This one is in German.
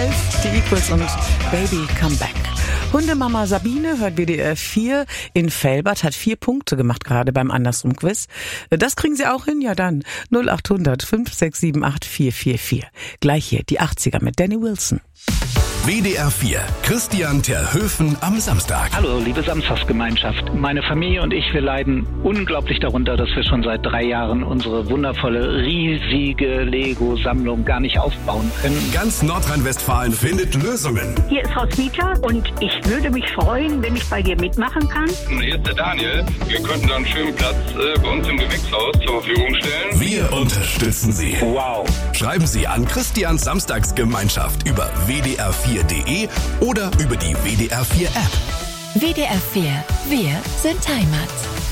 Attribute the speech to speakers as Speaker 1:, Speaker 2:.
Speaker 1: Ralf, die Equals und Baby Come Back. Hundemama Sabine hört WDR 4 in Velbert, hat 4 Punkte gemacht gerade beim Andersrum-Quiz. Das kriegen Sie auch hin? Ja dann 0800 5678 444. Gleich hier die 80er mit Danny Wilson.
Speaker 2: WDR 4, Christian Terhöfen am Samstag.
Speaker 3: Hallo, liebe Samstagsgemeinschaft. Meine Familie und ich, wir leiden unglaublich darunter, dass wir schon seit 3 Jahren unsere wundervolle, riesige Lego-Sammlung gar nicht aufbauen können.
Speaker 2: Ganz Nordrhein-Westfalen findet Lösungen.
Speaker 4: Hier ist Roswitha und ich würde mich freuen, wenn ich bei dir mitmachen kann.
Speaker 5: Hier ist der Daniel. Wir könnten da einen schönen Platz bei uns im Gewächshaus zur Verfügung stellen.
Speaker 2: Wir unterstützen Sie.
Speaker 3: Wow.
Speaker 2: Schreiben Sie an Christians Samstagsgemeinschaft über WDR4.de oder über die WDR 4 App.
Speaker 6: WDR 4, wir sind Heimat.